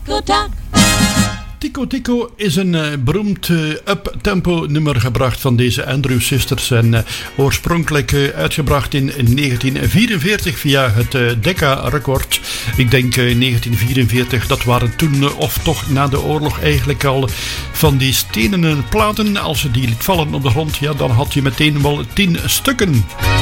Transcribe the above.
Tico-tac. Tico Tico is een beroemd up-tempo nummer gebracht van deze Andrew Sisters en oorspronkelijk uitgebracht in 1944 via het Decca-record. Ik denk 1944, dat waren toen of toch na de oorlog eigenlijk al van die stenen platen. Als je die liet vallen op de grond, ja, dan had je meteen wel 10 stukken.